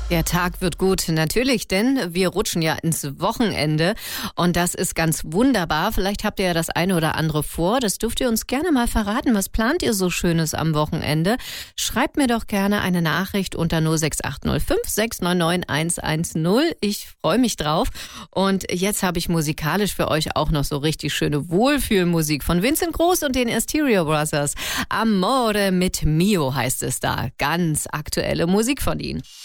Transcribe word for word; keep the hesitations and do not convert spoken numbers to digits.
Der Tag wird gut, natürlich, denn wir rutschen ja ins Wochenende und das ist ganz wunderbar. Vielleicht habt ihr ja das eine oder andere vor, das dürft ihr uns gerne mal verraten. Was plant ihr so Schönes am Wochenende? Schreibt mir doch gerne eine Nachricht unter null sechs acht null fünf sechs neun neun eins eins null. Ich freue mich drauf und jetzt habe ich musikalisch für euch auch noch so richtig schöne Wohlfühlmusik von Vincent Groß und den Stereo Brothers. Amore mit Mio heißt es da, ganz aktuelle Musik von ihnen.